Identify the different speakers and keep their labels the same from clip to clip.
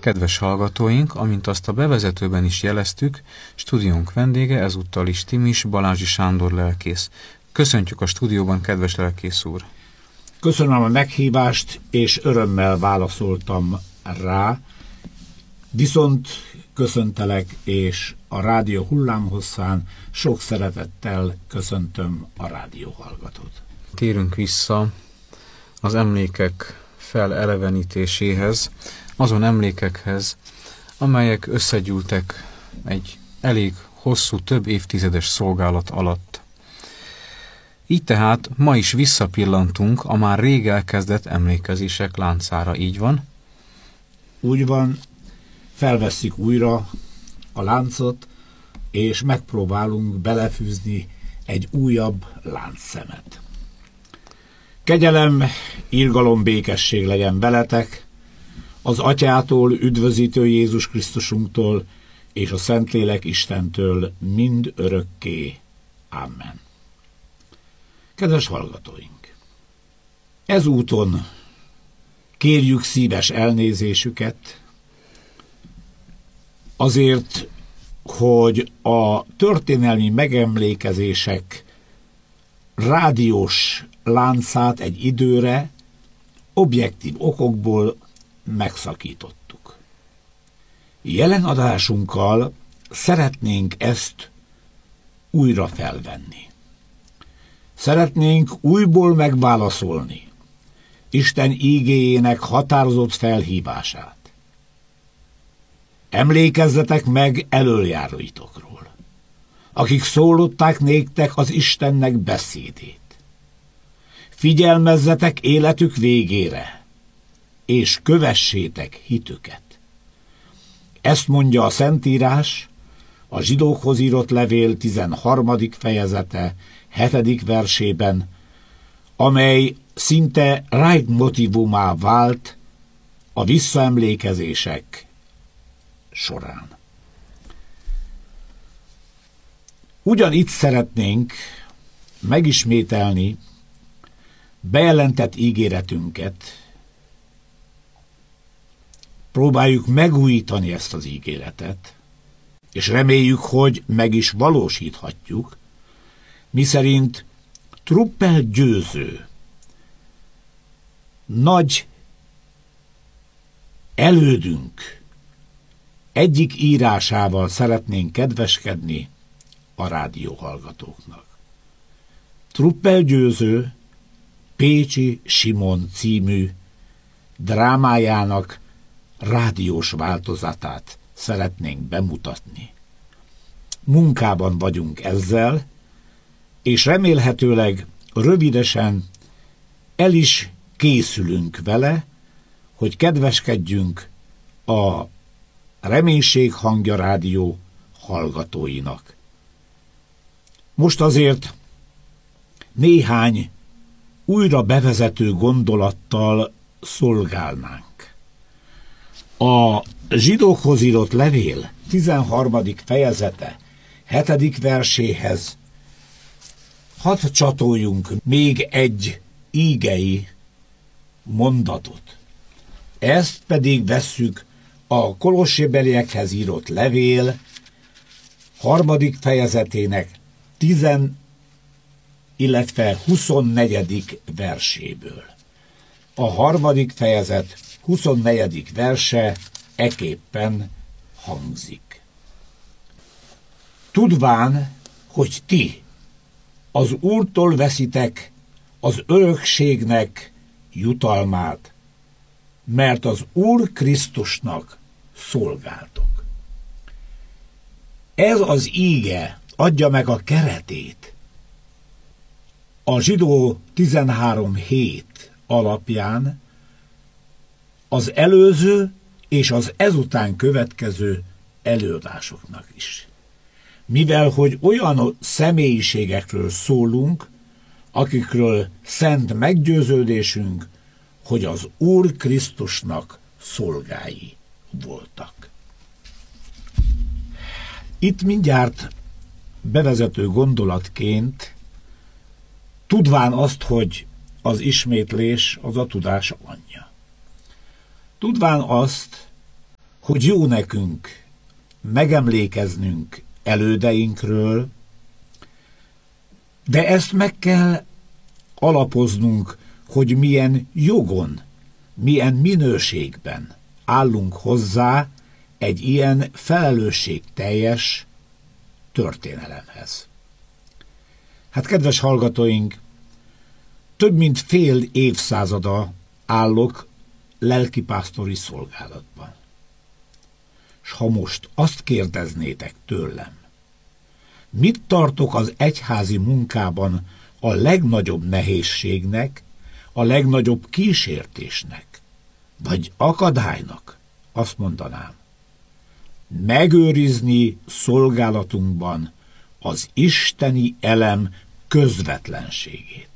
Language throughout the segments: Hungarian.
Speaker 1: Kedves hallgatóink, amint azt a bevezetőben is jeleztük, stúdiónk vendége ezúttal is Timis Balázsi Sándor lelkész. Köszöntjük a stúdióban, kedves lelkész úr!
Speaker 2: Köszönöm a meghívást, és örömmel válaszoltam rá. Viszont köszöntelek, és a rádió hullámhosszán sok szeretettel köszöntöm a rádióhallgatót.
Speaker 1: Térünk vissza az emlékek felelevenítéséhez, azon emlékekhez, amelyek összegyűltek egy elég hosszú, több évtizedes szolgálat alatt. Így tehát ma is visszapillantunk a már rég elkezdett emlékezések láncára, így van?
Speaker 2: Úgy van, felvesszük újra a láncot, és megpróbálunk belefűzni egy újabb láncszemet. Kegyelem, irgalom, békesség legyen veletek, az Atyától, üdvözítő Jézus Krisztusunktól, és a Szentlélek Istentől mind örökké. Amen. Kedves hallgatóink! Ezúton kérjük szíves elnézésüket azért, hogy a történelmi megemlékezések rádiós láncát egy időre objektív okokból megszakítottuk. Jelen adásunkkal szeretnénk ezt újra felvenni. Szeretnénk újból megválaszolni Isten ígéjének határozott felhívását. Emlékezzetek meg elöljáróitokról, akik szólották néktek az Istennek beszédét. Figyelmezzetek életük végére, és kövessétek hitüket. Ezt mondja a Szentírás, a Zsidókhoz írott levél 13. fejezete 7. versében, amely szinte leitmotívumá vált a visszaemlékezések során. Ugyanitt szeretnénk megismételni bejelentett ígéretünket, próbáljuk megújítani ezt az ígéretet, és reméljük, hogy meg is valósíthatjuk, miszerint Truppel Győző nagy elődünk egyik írásával szeretnénk kedveskedni a rádióhallgatóknak. Truppel Győző Pécsi Simon című drámájának rádiós változatát szeretnénk bemutatni. Munkában vagyunk ezzel, és remélhetőleg rövidesen el is készülünk vele, hogy kedveskedjünk a Reménység Hangja rádió hallgatóinak. Most azért néhány újra bevezető gondolattal szolgálnánk. A Zsidókhoz írott levél 13. fejezete 7. verséhez hadd csatoljunk még egy ígei mondatot. Ezt pedig vesszük a Kolossébeliekhez írott levél 3. fejezetének 10. illetve 24. verséből. A 3. fejezet 24. verse eképpen hangzik. Tudván, hogy ti az Úrtól veszitek az örökségnek jutalmát, mert az Úr Krisztusnak szolgáltok. Ez az íge adja meg a keretét a Zsidó 13:7 alapján az előző és az ezután következő előadásoknak is. Mivel, hogy olyan személyiségekről szólunk, akikről szent meggyőződésünk, hogy az Úr Krisztusnak szolgái voltak. Itt mindjárt bevezető gondolatként, tudván azt, hogy az ismétlés az a tudás anyja. Tudván azt, hogy jó nekünk megemlékeznünk elődeinkről, de ezt meg kell alapoznunk, hogy milyen jogon, milyen minőségben állunk hozzá egy ilyen felelősségteljes történelemhez. Hát, kedves hallgatóink, több mint fél évszázada állok lelkipásztori szolgálatban. S ha most azt kérdeznétek tőlem, mit tartok az egyházi munkában a legnagyobb nehézségnek, a legnagyobb kísértésnek, vagy akadálynak, azt mondanám: megőrizni szolgálatunkban az isteni elem közvetlenségét.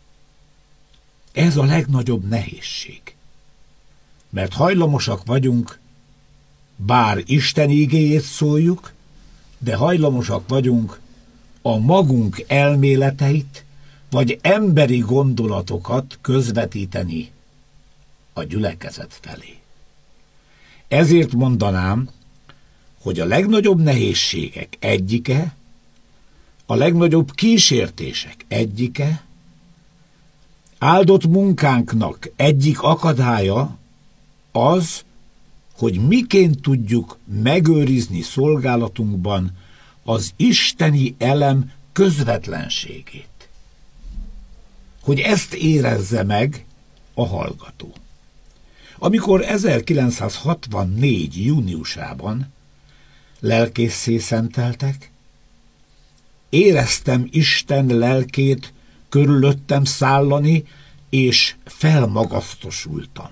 Speaker 2: Ez a legnagyobb nehézség, mert hajlamosak vagyunk, bár Isten igéjét szóljuk, de hajlamosak vagyunk a magunk elméleteit, vagy emberi gondolatokat közvetíteni a gyülekezet felé. Ezért mondanám, hogy a legnagyobb nehézségek egyike, a legnagyobb kísértések egyike, áldott munkánknak egyik akadálya az, hogy miként tudjuk megőrizni szolgálatunkban az isteni elem közvetlenségét. Hogy ezt érezze meg a hallgató. Amikor 1964. júniusában lelkésszé szenteltek, éreztem Isten lelkét körülöttem szállani, és felmagasztosultam.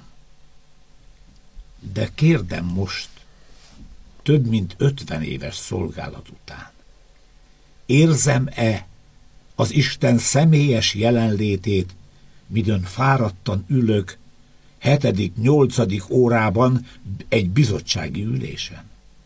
Speaker 2: De kérdem most, több mint 50 éves szolgálat után, érzem-e az Isten személyes jelenlétét, midőn fáradtan ülök 7.-8. órában egy bizottsági ülésen?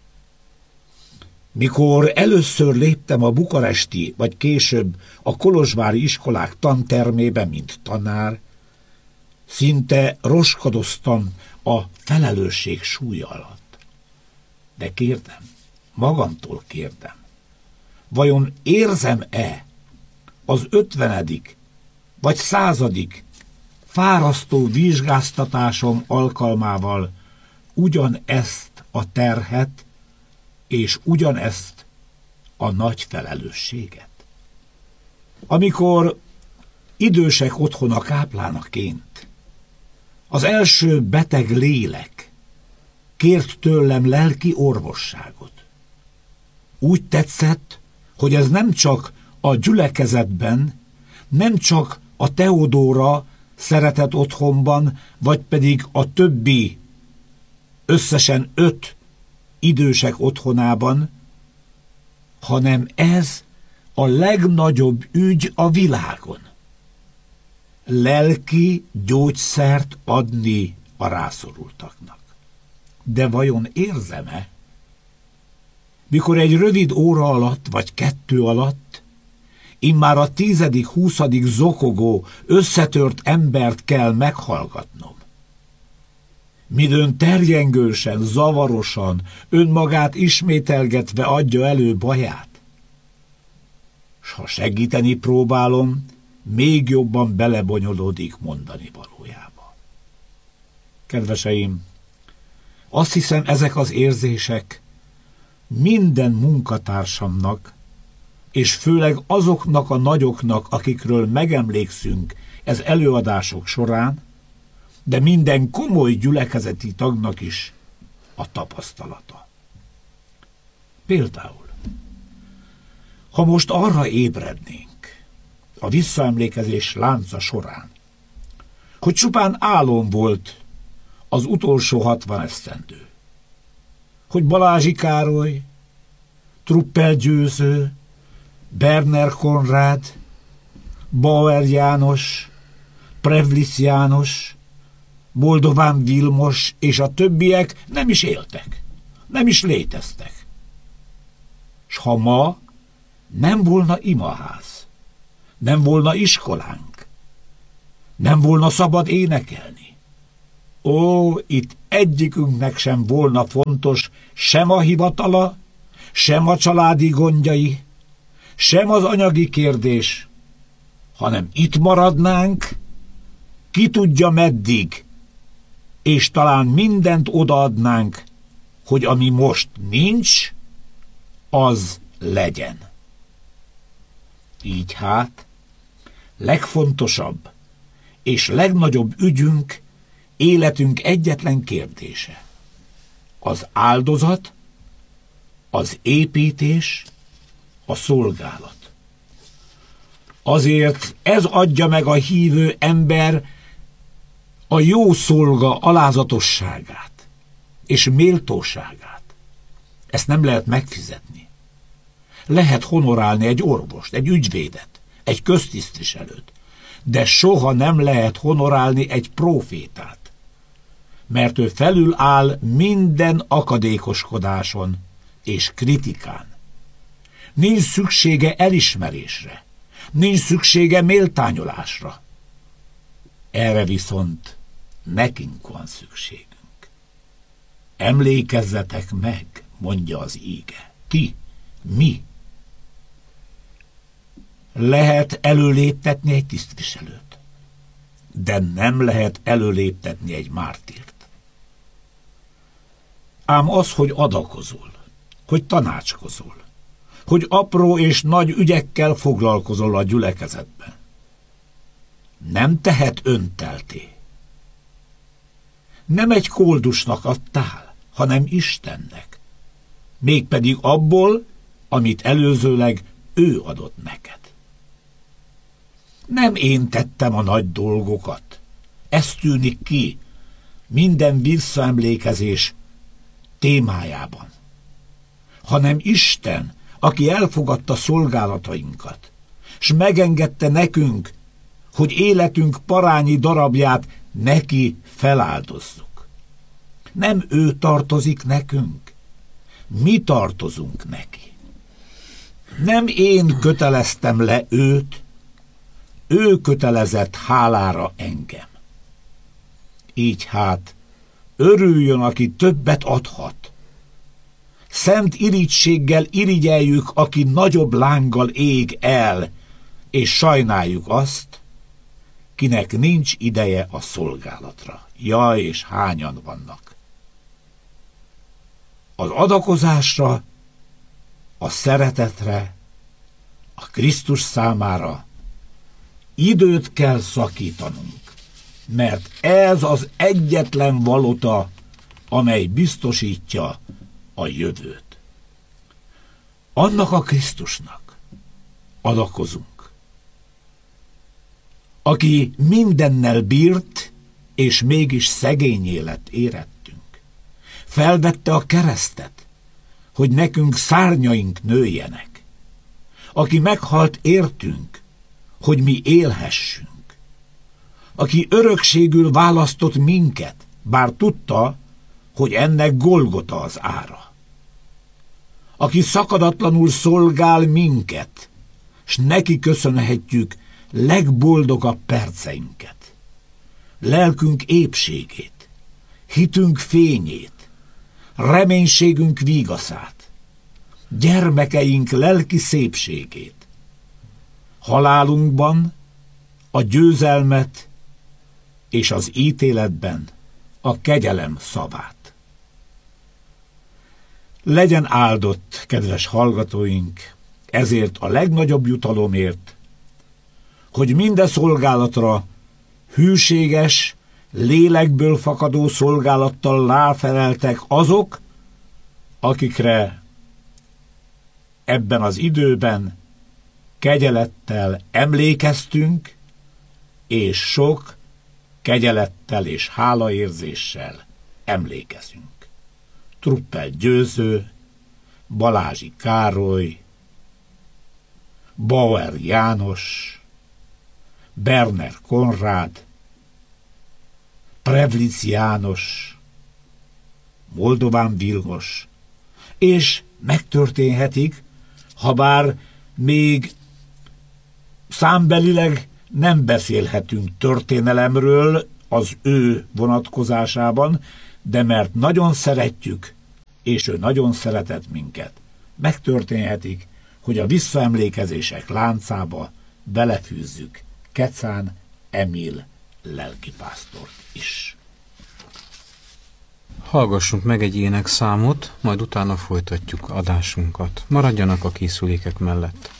Speaker 2: Mikor először léptem a bukaresti, vagy később a kolozsvári iskolák tantermébe, mint tanár, szinte roskadoztam a felelősség súlya alatt. De kérdem, magamtól kérdem, vajon érzem-e az 50. vagy 100. fárasztó vizsgáztatásom alkalmával ugyanezt a terhet, és ugyanezt a nagy felelősséget? Amikor idősek otthona káplánaként az első beteg lélek kért tőlem lelki orvosságot, úgy tetszett, hogy ez nem csak a gyülekezetben, nem csak a Teodóra szeretett otthonban, vagy pedig a többi, összesen 5 idősek otthonában, hanem ez a legnagyobb ügy a világon. Lelki gyógyszert adni a rászorultaknak. De vajon érzem-e, mikor egy rövid óra alatt, vagy 2 alatt immár a 10.-20. zokogó, összetört embert kell meghallgatnom? Midőn terjengősen, zavarosan, önmagát ismételgetve adja elő baját? S ha segíteni próbálom, még jobban belebonyolódik mondani valójába. Kedveseim, azt hiszem, ezek az érzések minden munkatársamnak, és főleg azoknak a nagyoknak, akikről megemlékszünk ez előadások során, de minden komoly gyülekezeti tagnak is a tapasztalata. Például, ha most arra ébrednénk a visszaemlékezés lánca során, hogy csupán álom volt az utolsó 60 esztendő, hogy Balázsi Károly, Truppel Győző, Berner Konrád, Bauer János, Prevlis János, Moldován Vilmos és a többiek nem is éltek, nem is léteztek. S ha ma nem volna imaház, nem volna iskolánk, nem volna szabad énekelni, Ó, itt egyikünknek sem volna fontos sem a hivatala, sem a családi gondjai, sem az anyagi kérdés, hanem itt maradnánk, ki tudja meddig, és talán mindent odaadnánk, hogy ami most nincs, az legyen. Így hát, legfontosabb és legnagyobb ügyünk életünk egyetlen kérdése. Az áldozat, az építés, a szolgálat. Azért ez adja meg a hívő ember a jó szolga alázatosságát és méltóságát. Ezt nem lehet megfizetni. Lehet honorálni egy orvost, egy ügyvédet, egy köztisztviselőt, de soha nem lehet honorálni egy prófétát, mert ő felül áll minden akadékoskodáson és kritikán. Nincs szüksége elismerésre, nincs szüksége méltányolásra. Erre viszont nekünk van szükségünk. Emlékezzetek meg, mondja az íge. Ti, mi? Lehet előléptetni egy tisztviselőt, de nem lehet előléptetni egy mártírt. Ám az, hogy adakozol, hogy tanácskozol, hogy apró és nagy ügyekkel foglalkozol a gyülekezetben, nem tehet öntelté. Nem egy koldusnak adtál, hanem Istennek, mégpedig abból, amit előzőleg ő adott neked. Nem én tettem a nagy dolgokat, ez tűnik ki minden visszaemlékezés témájában, hanem Isten, aki elfogadta szolgálatainkat, s megengedte nekünk, hogy életünk parányi darabját neki feláldozzuk. Nem ő tartozik nekünk, mi tartozunk neki. Nem én köteleztem le őt, ő kötelezett hálára engem. Így hát, örüljön, aki többet adhat. Szent irigységgel irigyeljük, aki nagyobb lánggal ég el, és sajnáljuk azt, kinek nincs ideje a szolgálatra. Jaj, és hányan vannak. Az adakozásra, a szeretetre, a Krisztus számára időt kell szakítanunk, mert ez az egyetlen valuta, amely biztosítja a jövőt. Annak a Krisztusnak adakozunk, aki mindennel bírt, és mégis szegény élet érettünk. Felvette a keresztet, hogy nekünk szárnyaink nőjenek. Aki meghalt értünk, hogy mi élhessünk. Aki örökségül választott minket, bár tudta, hogy ennek Golgota az ára. Aki szakadatlanul szolgál minket, s neki köszönhetjük legboldogabb perceinket, lelkünk épségét, hitünk fényét, reménységünk vigaszát, gyermekeink lelki szépségét, halálunkban a győzelmet és az ítéletben a kegyelem szavát. Legyen áldott, kedves hallgatóink, ezért a legnagyobb jutalomért, hogy minden szolgálatra hűséges, lélekből fakadó szolgálattal ráfeleltek azok, akikre ebben az időben kegyelettel emlékeztünk, és sok kegyelettel és hálaérzéssel emlékezünk. Truppel Győző, Balázsi Károly, Bauer János, Berner Konrád, Prevlic János, Moldován Vilmos, és megtörténhetik, habár még számbelileg nem beszélhetünk történelemről, az ő vonatkozásában, de mert nagyon szeretjük, és ő nagyon szeretett minket. Megtörténhetik, hogy a visszaemlékezések láncába belefűzzük Kecán Emil lelkipásztort is.
Speaker 1: Hallgassunk meg egy énekszámot, majd utána folytatjuk adásunkat. Maradjanak a készülékek mellett.